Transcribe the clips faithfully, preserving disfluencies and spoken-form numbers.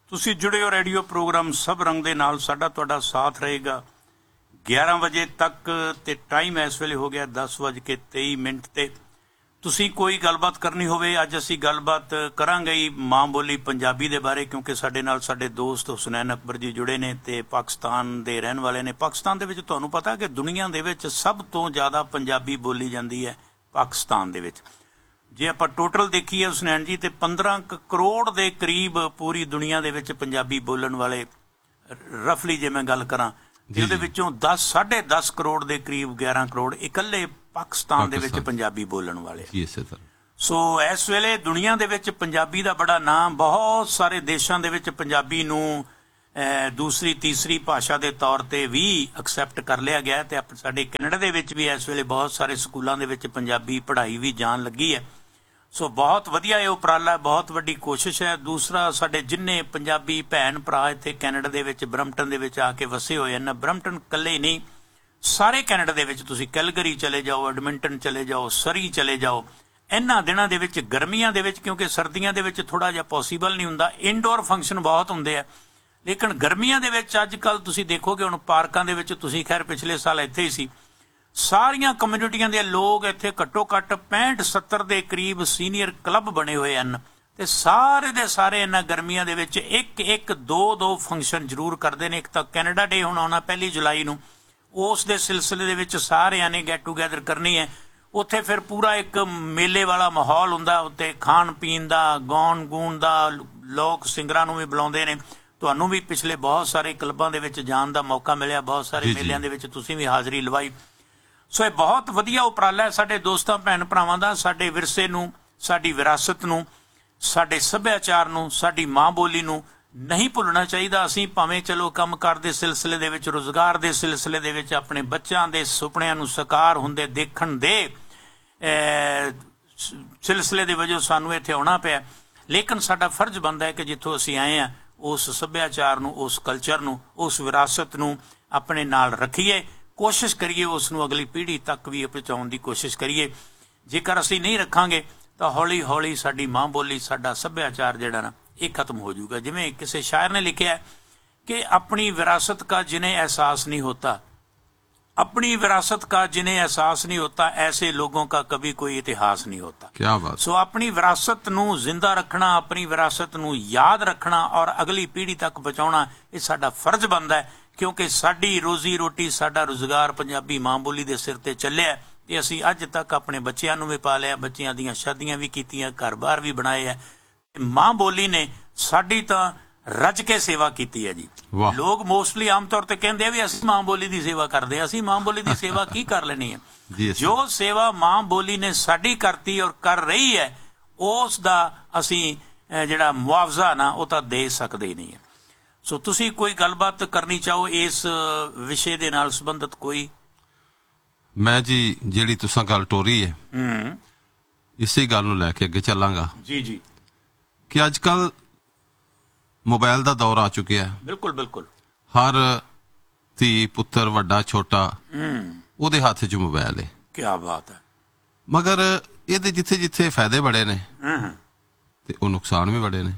ਤੁਸੀਂ ਜੁੜੇ ਹੋ ਰੇਡੀਓ ਪ੍ਰੋਗਰਾਮ ਸਭ ਰੰਗ ਦੇ ਨਾਲ। ਸਾਡਾ ਤੁਹਾਡਾ ਸਾਥ ਰਹੇਗਾ ਗਿਆਰਾਂ ਵਜੇ ਤੱਕ ਤੇ ਟਾਈਮ ਇਸ ਵੇਲੇ ਹੋ ਗਿਆ ਦਸ ਵੱਜ ਕੇ ਤੇਈ ਮਿੰਟ ਤੇ। ਤੁਸੀਂ ਕੋਈ ਗੱਲਬਾਤ ਕਰਨੀ ਹੋਵੇ, ਅੱਜ ਅਸੀਂ ਗੱਲਬਾਤ ਕਰਾਂਗੇ ਹੀ ਮਾਂ ਬੋਲੀ ਪੰਜਾਬੀ ਦੇ ਬਾਰੇ, ਕਿਉਂਕਿ ਸਾਡੇ ਨਾਲ ਸਾਡੇ ਦੋਸਤ ਹੁਸਨੈਨ ਅਕਬਰ ਜੀ ਜੁੜੇ ਨੇ ਤੇ ਪਾਕਿਸਤਾਨ ਦੇ ਰਹਿਣ ਵਾਲੇ ਨੇ। ਪਾਕਿਸਤਾਨ ਦੇ ਵਿੱਚ ਤੁਹਾਨੂੰ ਪਤਾ ਕਿ ਦੁਨੀਆ ਦੇ ਵਿੱਚ ਸਭ ਤੋਂ ਜ਼ਿਆਦਾ ਪੰਜਾਬੀ ਬੋਲੀ ਜਾਂਦੀ ਹੈ ਪਾਕਿਸਤਾਨ ਦੇ ਵਿੱਚ। ਜੇ ਆਪਾਂ ਟੋਟਲ ਦੇਖੀਏ ਹੁਸਨੈਨ ਜੀ, ਤੇ ਪੰਦਰਾਂ ਕਰੋੜ ਦੇ ਕਰੀਬ ਪੂਰੀ ਦੁਨੀਆ ਦੇ ਵਿੱਚ ਪੰਜਾਬੀ ਬੋਲਣ ਵਾਲੇ, ਰਫਲੀ ਜੇ ਮੈਂ ਗੱਲ ਕਰਾਂ, ਉਹਦੇ ਵਿੱਚੋਂ ਦਸ ਸਾਢੇ ਦਸ ਕਰੋੜ ਦੇ ਕਰੀਬ ਗਿਆਰਾਂ ਕਰੋੜ ਇਕੱਲੇ ਪਾਕਿਸਤਾਨ ਦੇ ਵਿੱਚ ਪੰਜਾਬੀ ਬੋਲਣ ਵਾਲੇ। ਸੋ ਇਸ ਵੇਲੇ ਦੁਨੀਆ ਦੇ ਵਿੱਚ ਪੰਜਾਬੀ ਦਾ ਬੜਾ ਨਾਂ, ਬਹੁਤ ਸਾਰੇ ਦੇਸ਼ਾਂ ਦੇ ਵਿੱਚ ਪੰਜਾਬੀ ਨੂੰ ਦੂਸਰੀ ਤੀਸਰੀ ਭਾਸ਼ਾ ਦੇ ਤੌਰ ਤੇ ਵੀ ਐਕਸੈਪਟ ਕਰ ਲਿਆ ਗਿਆ। ਤੇ ਸਾਡੇ ਕੈਨੇਡਾ ਦੇ ਵਿੱਚ ਵੀ ਇਸ ਵੇਲੇ ਬਹੁਤ ਸਾਰੇ ਸਕੂਲਾਂ ਦੇ ਵਿੱਚ ਪੰਜਾਬੀ ਪੜ੍ਹਾਈ ਵੀ ਜਾਣ ਲੱਗੀ ਹੈ। ਸੋ ਬਹੁਤ ਵਧੀਆ ਇਹ ਉਪਰਾਲਾ ਹੈ, ਬਹੁਤ ਵੱਡੀ ਕੋਸ਼ਿਸ਼ ਹੈ। ਦੂਸਰਾ, ਸਾਡੇ ਜਿੰਨੇ ਪੰਜਾਬੀ ਭੈਣ ਭਰਾ ਇੱਥੇ ਕੈਨੇਡਾ ਦੇ ਵਿੱਚ ਬਰੰਪਟਨ ਦੇ ਵਿੱਚ ਆ ਕੇ ਵਸੇ ਹੋਏ ਹਨ, ਬਰੰਪਟਨ ਇਕੱਲੇ ਹੀ ਨਹੀਂ, ਸਾਰੇ ਕੈਨੇਡਾ ਦੇ ਵਿੱਚ ਤੁਸੀਂ ਕੈਲਗਰੀ ਚਲੇ ਜਾਓ, ਐਡਮਿੰਟਨ ਚਲੇ ਜਾਓ, ਸਰੀ ਚਲੇ ਜਾਓ। ਇਹਨਾਂ ਦਿਨਾਂ ਦੇ ਵਿੱਚ ਗਰਮੀਆਂ ਦੇ ਵਿੱਚ, ਕਿਉਂਕਿ ਸਰਦੀਆਂ ਦੇ ਵਿੱਚ ਥੋੜ੍ਹਾ ਜਿਹਾ ਪੋਸੀਬਲ ਨਹੀਂ ਹੁੰਦਾ, ਇਨਡੋਰ ਫੰਕਸ਼ਨ ਬਹੁਤ ਹੁੰਦੇ ਆ, ਲੇਕਿਨ ਗਰਮੀਆਂ ਦੇ ਵਿੱਚ ਅੱਜ ਕੱਲ੍ਹ ਤੁਸੀਂ ਦੇਖੋਗੇ, ਹੁਣ ਪਾਰਕਾਂ ਦੇ ਵਿੱਚ, ਤੁਸੀਂ ਖੈਰ ਪਿਛਲੇ ਸਾਲ ਇੱਥੇ ਹੀ ਸੀ, ਸਾਰੀਆਂ ਕਮਿਊਨਿਟੀਆਂ ਦੇ ਲੋਕ ਇੱਥੇ ਘੱਟੋ ਘੱਟ ਪੈਂਹਠ ਸੱਤਰ ਦੇ ਕਰੀਬ ਸੀਨੀਅਰ ਕਲੱਬ ਬਣੇ ਹੋਏ ਹਨ। ਤੇ ਸਾਰੇ ਦੇ ਸਾਰੇ ਇਹਨਾਂ ਗਰਮੀਆਂ ਦੇ ਵਿੱਚ ਇੱਕ ਇੱਕ ਦੋ ਦੋ ਫੰਕਸ਼ਨ ਜ਼ਰੂਰ ਕਰਦੇ ਨੇ। ਇੱਕ ਤਾਂ ਕੈਨੇਡਾ ਡੇ ਹੁਣ ਆਉਣਾ ਪਹਿਲੀ ਜੁਲਾਈ ਨੂੰ, ਉਸ ਦੇ ਸਿਲਸਿਲੇ ਦੇ ਵਿੱਚ ਸਾਰਿਆਂ ਨੇ ਗੈਟ ਟੂਗੈਦਰ ਕਰਨੀ ਹੈ। ਉੱਥੇ ਫਿਰ ਪੂਰਾ ਇੱਕ ਮੇਲੇ ਵਾਲਾ ਮਾਹੌਲ ਹੁੰਦਾ, ਉੱਤੇ ਖਾਣ ਪੀਣ ਦਾ, ਗਾਉਣ ਗੂਣ ਦਾ, ਲੋਕ ਸਿੰਗਰਾਂ ਨੂੰ ਵੀ ਬੁਲਾਉਂਦੇ ਨੇ। ਤੁਹਾਨੂੰ ਵੀ ਪਿਛਲੇ ਬਹੁਤ ਸਾਰੇ ਕਲੱਬਾਂ ਦੇ ਵਿੱਚ ਜਾਣ ਦਾ ਮੌਕਾ ਮਿਲਿਆ, ਬਹੁਤ ਸਾਰੇ ਮੇਲਿਆਂ ਦੇ ਵਿੱਚ ਤੁਸੀਂ ਵੀ ਹਾਜ਼ਰੀ ਲਵਾਈ। ਸੋ ਇਹ ਬਹੁਤ ਵਧੀਆ ਉਪਰਾਲਾ ਹੈ ਸਾਡੇ ਦੋਸਤਾਂ ਭੈਣ ਭਰਾਵਾਂ ਦਾ। ਸਾਡੇ ਵਿਰਸੇ ਨੂੰ, ਸਾਡੀ ਵਿਰਾਸਤ ਨੂੰ, ਸਾਡੇ ਸੱਭਿਆਚਾਰ ਨੂੰ, ਸਾਡੀ ਮਾਂ ਬੋਲੀ ਨੂੰ ਨਹੀਂ ਭੁੱਲਣਾ ਚਾਹੀਦਾ। ਅਸੀਂ ਭਾਵੇਂ ਚਲੋ ਕੰਮਕਾਰ ਦੇ ਸਿਲਸਿਲੇ ਦੇ ਵਿੱਚ, ਰੁਜ਼ਗਾਰ ਦੇ ਸਿਲਸਿਲੇ ਦੇ ਵਿੱਚ, ਆਪਣੇ ਬੱਚਿਆਂ ਦੇ ਸੁਪਨਿਆਂ ਨੂੰ ਸਾਕਾਰ ਹੁੰਦੇ ਦੇਖਣ ਦੇ ਸਿਲਸਿਲੇ ਦੇ ਵਜੋਂ ਸਾਨੂੰ ਇੱਥੇ ਆਉਣਾ ਪਿਆ, ਲੇਕਿਨ ਸਾਡਾ ਫਰਜ਼ ਬਣਦਾ ਹੈ ਕਿ ਜਿੱਥੋਂ ਅਸੀਂ ਆਏ ਹਾਂ ਉਸ ਸੱਭਿਆਚਾਰ ਨੂੰ, ਉਸ ਕਲਚਰ ਨੂੰ, ਉਸ ਵਿਰਾਸਤ ਨੂੰ ਆਪਣੇ ਨਾਲ ਰੱਖੀਏ, ਕੋਸ਼ਿਸ਼ ਕਰੀਏ ਉਸ ਨੂੰ ਅਗਲੀ ਪੀੜ੍ਹੀ ਤੱਕ ਵੀ ਪਹੁੰਚਾਉਣ ਦੀ ਕੋਸ਼ਿਸ਼ ਕਰੀਏ। ਜੇਕਰ ਅਸੀਂ ਨਹੀਂ ਰੱਖਾਂਗੇ ਤਾਂ ਹੌਲੀ ਹੌਲੀ ਸਾਡੀ ਮਾਂ ਬੋਲੀ, ਸਾਡਾ ਸੱਭਿਆਚਾਰ ਜਿਹੜਾ ਨਾ, ਇਹ ਖਤਮ ਹੋ ਜਾਊਗਾ। ਜਿਵੇਂ ਕਿਸੇ ਸ਼ਾਇਰ ਨੇ ਲਿਖਿਆ ਕਿ ਆਪਣੀ ਵਿਰਾਸਤ का जिन्हें एहसास नहीं होता, अपनी विरासत का जिन्हें एहसास नहीं होता, ऐसे लोगों का कभी कोई इतिहास नहीं होता। क्या बात। सो अपनी विरासत नूं जिंदा रखना, अपनी विरासत नूं याद रखना और अगली पीढ़ी तक पहुँचाउणा, ये साडा फर्ज बनदा है, क्योंकि साडी रोजी रोटी, साडा रोजगार पंजाबी मां बोली दे सिर ते ਚੱਲਿਆ ਤੇ ਅਸੀਂ ਅੱਜ ਤੱਕ ਆਪਣੇ ਬੱਚਿਆਂ ਨੂੰ ਵੀ ਪਾਲਿਆ, ਬੱਚਿਆਂ ਦੀਆਂ ਸ਼ਾਦੀਆਂ ਵੀ ਕੀਤੀਆਂ, ਘਰ-ਬਾਰ ਵੀ ਬਣਾਏ ਹੈ। ਮਾਂ ਬੋਲੀ ਨੇ ਸਾਡੀ ਤਾਂ ਰੱਜ ਕੇ ਸੇਵਾ ਕੀਤੀ ਹੈ ਜੀ। ਲੋਕ ਮੋਸਟਲੀ ਆਮ ਤੌਰ ਤੇ ਕਹਿੰਦੇ ਆ ਵੀ ਅਸੀਂ ਮਾਂ ਬੋਲੀ ਦੀ ਸੇਵਾ ਕਰਦੇ ਹਾਂ। ਅਸੀਂ ਮਾਂ ਬੋਲੀ ਦੀ ਸੇਵਾ ਕੀ ਕਰ ਲੈਣੀ ਹੈ? ਜੋ ਸੇਵਾ ਮਾਂ ਬੋਲੀ ਨੇ ਸਾਡੀ ਕਰਤੀ ਔਰ ਕਰ ਰਹੀ ਹੈ, ਉਸ ਦਾ ਅਸੀਂ ਜਿਹੜਾ ਮੁਆਵਜ਼ਾ ਨਾ, ਉਹ ਤਾਂ ਦੇ ਸਕਦੇ ਹੀ ਨਹੀਂ ਹੈ। ਸੋ ਤੁਸੀਂ ਕੋਈ ਗੱਲਬਾਤ ਕਰਨੀ ਚਾਹੋ ਇਸ ਵਿਸ਼ੇ ਦੇ ਨਾਲ ਸੰਬੰਧਿਤ? ਕੋਈ ਮੈਂ ਜੀ ਜਿਹੜੀ ਤੁਸੀਂ ਗੱਲ ਟੋਰੀ ਹੈ, ਇਸੇ ਗੱਲ ਨੂੰ ਲੈ ਕੇ ਅੱਗੇ ਚੱਲਾਂਗਾ ਜੀ ਜੀ ਕਿ ਅੱਜ ਕੱਲ ਮੋਬਾਈਲ ਦਾ ਦੌਰ ਆ ਚੁੱਕਿਆ ਹੈ। ਬਿਲਕੁਲ ਬਿਲਕੁਲ। ਹਰ ਧੀ ਪੁੱਤਰ, ਵੱਡਾ ਛੋਟਾ, ਉਹਦੇ ਹੱਥ 'ਚ ਮੋਬਾਈਲ ਹੈ। ਕੀ ਬਾਤ ਹੈ। ਮਗਰ ਇਹਦੇ ਜਿੱਥੇ ਜਿੱਥੇ ਫਾਇਦੇ ਬੜੇ ਨੇ ਤੇ ਉਹ ਨੁਕਸਾਨ ਵੀ ਬੜੇ ਨੇ।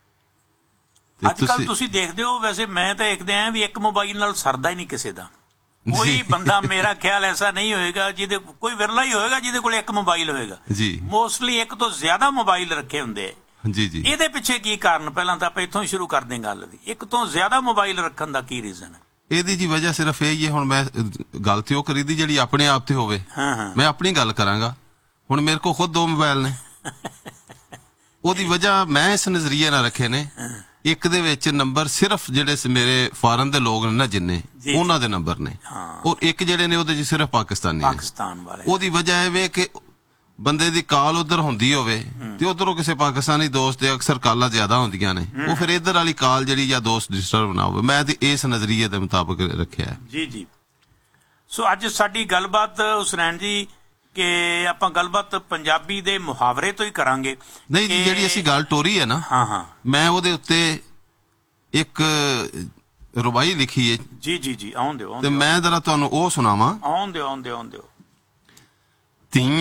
ਅੱਜ ਕੱਲ ਤੁਸੀਂ ਦੇਖਦੇ ਹੋ, ਵੈਸੇ ਮੈਂ ਤਾਂ ਦੇਖਦੇ ਆ ਵੀ ਇੱਕ ਮੋਬਾਈਲ ਨਾਲ ਸਰਦਾ ਹੀ ਨਹੀਂ ਕਿਸੇ ਦਾ। ਕੋਈ ਬੰਦਾ, ਮੇਰਾ ਖਿਆਲ ਐਸਾ ਨਹੀਂ ਹੋਏਗਾ ਜਿਹਦੇ, ਕੋਈ ਵਿਰਲਾ ਹੀ ਹੋਏਗਾ ਜਿਹਦੇ ਕੋਲ ਇੱਕ ਮੋਬਾਈਲ ਹੋਏਗਾ ਜੀ। ਮੋਸਟਲੀ ਇੱਕ ਤੋਂ ਜ਼ਿਆਦਾ ਮੋਬਾਈਲ ਰੱਖੇ ਹੁੰਦੇ ਆ ਜੀ ਜੀ। ਇਹਦੇ ਪਿੱਛੇ ਕੀ ਕਾਰਨ? ਪਹਿਲਾਂ ਤਾਂ ਆਪਾਂ ਇੱਥੋਂ ਹੀ ਸ਼ੁਰੂ ਕਰਦੇ ਹਾਂ ਗੱਲ ਦੀ। ਇੱਕ ਤੋਂ ਜ਼ਿਆਦਾ ਮੋਬਾਈਲ ਰੱਖਣ ਦਾ ਕੀ ਰੀਜ਼ਨ ਹੈ? ਇਹਦੀ ਜੀ ਵਜ੍ਹਾ ਸਿਰਫ ਇਹ ਹੀ ਹੈ, ਹੁਣ ਮੈਂ ਗੱਲ ਤੇ ਉਹ ਕਰੀਦੀ ਜਿਹੜੀ ਆਪਣੇ ਆਪ ਤੇ ਹੋਵੇ। ਮੈਂ ਆਪਣੀ ਗੱਲ ਕਰਾਂਗਾ। ਹੁਣ ਮੇਰੇ ਕੋਲ ਖੁਦ ਦੋ ਮੋਬਾਈਲ ਨੇ। ਉਹਦੀ ਵਜ੍ਹਾ ਮੈਂ ਇਸ ਨਜ਼ਰੀਏ ਨਾਲ ਰੱਖੇ ਨੇ, ਇੱਕ ਦੇ ਵਿੱਚ ਨੰਬਰ ਸਿਰਫ ਜਿਹੜੇ ਮੇਰੇ ਫਾਰਨ ਦੇ ਲੋਕ ਨੇ ਨਾ, ਜਿੰਨੇ, ਉਹਨਾਂ ਦੇ ਨੰਬਰ ਨੇ, ਔਰ ਇੱਕ ਜਿਹੜੇ ਨੇ ਉਹਦੇ 'ਚ ਸਿਰਫ ਪਾਕਿਸਤਾਨੀ ਪਾਕਿਸਤਾਨ ਵਾਲੇ। ਉਹਦੀ ਵਜ੍ਹਾ ਇਹ ਵੇ ਕਿ ਬੰਦੇ ਦੀ ਕਾਲ ਉਧਰ ਹੁੰਦੀ ਹੋਵੇ ਤੇ ਉਧਰੋਂ ਕਿਸੇ ਪਾਕਿਸਤਾਨੀ ਦੋਸਤ ਦੇ ਅਕਸਰ ਕਾਲਾਂ ਜ਼ਿਆਦਾ ਹੁੰਦੀਆਂ ਨੇ, ਉਹ ਫਿਰ ਇੱਧਰ ਵਾਲੀ ਕਾਲ ਜਿਹੜੀ ਜਾਂ ਦੋਸਤ ਡਿਸਟਰਬ ਨਾ ਹੋਵੇ। ਮੈਂ ਤੇ ਇਸ ਨਜ਼ਰੀਏ ਦੇ ਮੁਤਾਬਕ ਰੱਖਿਆ ਜੀ ਜੀ। ਸੋ ਅੱਜ ਸਾਡੀ ਗੱਲਬਾਤ ਹੁਸਨੈਨ ਜੀ ਕਿ ਆਪਾਂ ਗੱਲਬਾਤ ਪੰਜਾਬੀ ਦੇ ਮੁਹਾਵਰੇ ਤੋਂ ਹੀ ਕਰਾਂਗੇ। ਨਹੀਂ ਜੀ, ਜਿਹੜੀ ਅਸੀਂ ਗੱਲ ਟੋਰੀ ਹੈ ਨਾ, ਹਾਂ ਹਾਂ, ਮੈਂ ਉਹਦੇ ਉੱਤੇ ਇੱਕ ਰੁਬਾਈ ਲਿਖੀ ਹੈ ਜੀ ਜੀ ਜੀ। ਆਉਣ ਦਿਓ, ਤੇ ਮੈਂ ਜਰਾ ਤੁਹਾਨੂੰ ਉਹ ਸੁਣਾਵਾਂ। ਆਉਣ ਦਿਓ ਆਉਣ ਦਿਓ ਆਉਣ ਦਿਓ।